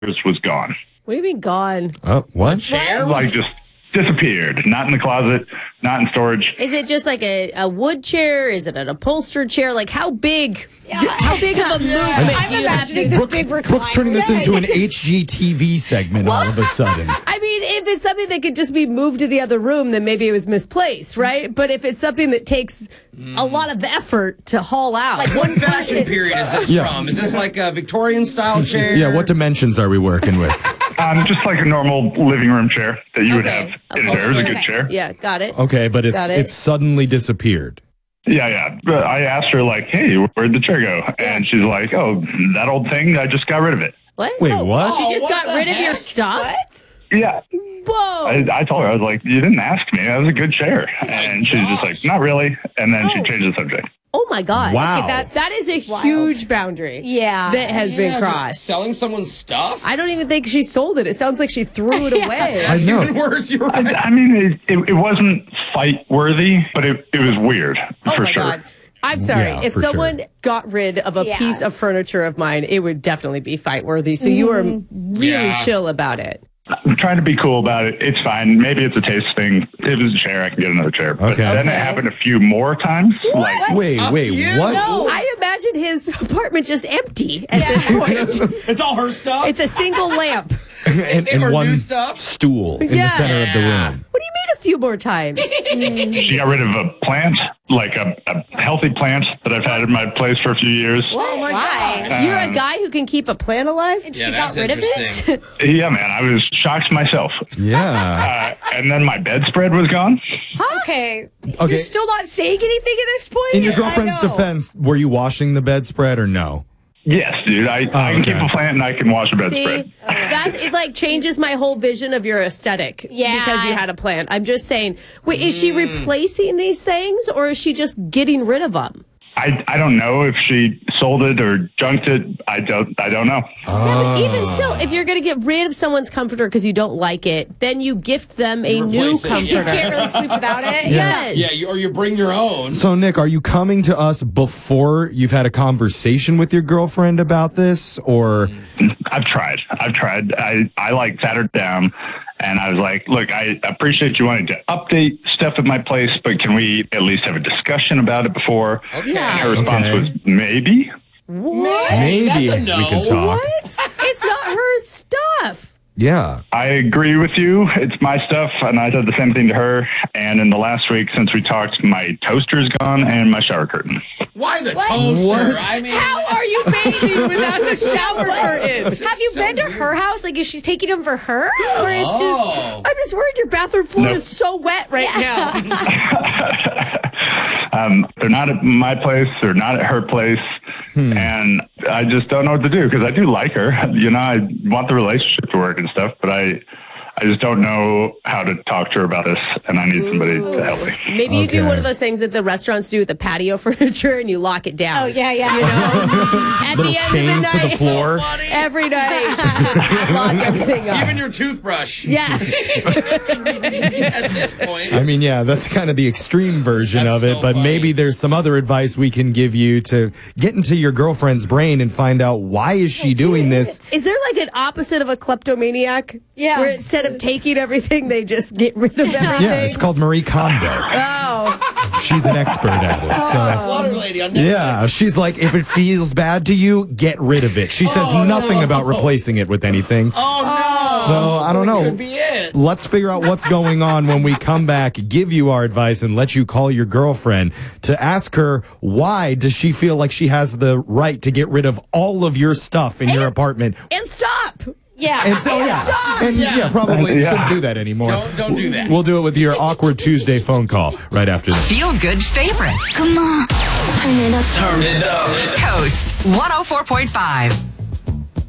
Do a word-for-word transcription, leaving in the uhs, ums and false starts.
was gone. What do you mean gone? Oh, what? Chair? Like just disappeared. Not in the closet, not in storage. Is it just like a, a wood chair? Is it an upholstered chair? Like how big? How big of a movement I'm do you have to? imagining this Brooke, big recliner. Brooke's turning this into an H G T V segment all of a sudden. I mean, if it's something that could just be moved to the other room, then maybe it was misplaced, right? But if it's something that takes a lot of effort to haul out, Like What fashion period is this Yeah. from? Is this like a Victorian style chair? Yeah, what dimensions are we working with? Um, just like a normal living room chair that you would Okay. have in there. It was a good chair. yeah, got it. Okay, but it's Got it. it's suddenly disappeared. Yeah, yeah. But I asked her, like, hey, where'd the chair go? And she's like, oh, that old thing, I just got rid of it. What? Wait, what? She just what got the rid of your heck? stuff? Yeah. Whoa. I, I told her, I was like, you didn't ask me. That was a good chair. And she's just like, not really. And then she changed the subject. Oh my God. Wow. Okay, that, that is a huge boundary. Yeah. That has Yeah, been just crossed. selling someone's stuff? I don't even think she sold it. It sounds like she threw it away. I know. Even worse, you're right. I mean, it, it, it wasn't fight worthy, but it, it was weird Oh for my sure. God. I'm sorry. Yeah, if for someone sure. got rid of a Yeah. piece of furniture of mine, it would definitely be fight worthy. So you were really Yeah. chill about it. I'm trying to be cool about it. It's fine. Maybe it's a taste thing. If it's a chair, I can get another chair. But Okay. then Okay. it happened a few more times. Like, Wait, Up wait, you? what? No, I imagined his apartment just empty at this point. It's all her stuff? It's a single lamp. and, and Or one new stuff? stool in Yeah. the center of the room. What do you mean a few more times? she got rid of a plant, like a, a healthy plant that I've had in my place for a few years. Oh my God. You're a guy who can keep a plant alive? And Yeah, she that's got rid of interesting. it? Yeah, man, I was shocked myself. Yeah. Uh, and then my bedspread was gone. Okay. Okay. You're still not saying anything at this point? In your I girlfriend's know. defense, were you washing the bedspread or no? Yes, dude. I, I can okay. keep a plant and I can wash a bedspread. See, that it like changes my whole vision of your aesthetic. Yeah. Because you had a plant. I'm just saying, wait, is she replacing these things or is she just getting rid of them? I, I don't know if she sold it or junked it. I don't I don't know. Yeah, but even still, if you're going to get rid of someone's comforter because you don't like it, then you gift them a You new replace it. comforter. You can't really sleep without it? Yes. Yeah, you, or you bring your own. So, Nick, are you coming to us before you've had a conversation with your girlfriend about this, or? I've tried. I've tried. I, I like sat her down and I was like, look, I appreciate you wanting to update stuff at my place, but can we at least have a discussion about it before? Okay. And her response Okay. was maybe. Maybe That's a no. we can talk. It's not her stuff. Yeah. I agree with you. It's my stuff, and I said the same thing to her. And in the last week since we talked, my toaster's gone and my shower curtain. Why the toaster? What? I mean, How are you bathing without a shower curtain? Have you been to her house? Like, is she taking them for her? Or it's just... Oh. I'm just worried your bathroom floor No. is so wet right now. Um, they're not at my place. They're not at her place. And I just don't know what to do because I do like her. You know, I want the relationship to work and stuff, but I, I just don't know how to talk to her about this, and I need somebody to help me. Maybe you do Okay. one of those things that the restaurants do with the patio furniture and you lock it down. Oh, yeah, yeah. You know? At Little the end chains of the to night. the floor. Every night. lock everything up. even your toothbrush. Yeah. At this point. I mean, yeah, that's kind of the extreme version That's of it, so but funny. maybe there's some other advice we can give you to get into your girlfriend's brain and find out why is she doing this. Is there like an opposite of a kleptomaniac? Yeah. Where instead of taking everything, they just get rid of everything? Yeah, it's called Marie Kondo. Oh. She's an expert at it. So. Water lady on Netflix. Yeah, she's like, if it feels bad to you, get rid of it. She says Oh, nothing no. about replacing it with anything. Oh, no. So, I don't know. Could be it. Let's figure out what's going on when we come back, give you our advice, and let you call your girlfriend to ask her why does she feel like she has the right to get rid of all of your stuff in your apartment. And stop. Yeah. And so, yeah, Stop. and yeah, probably Yeah. shouldn't do that anymore. Don't, don't do that. We'll do it with your awkward Tuesday phone call right after this. Feel good favorites. Come on, turn it up. Coast one oh four point five.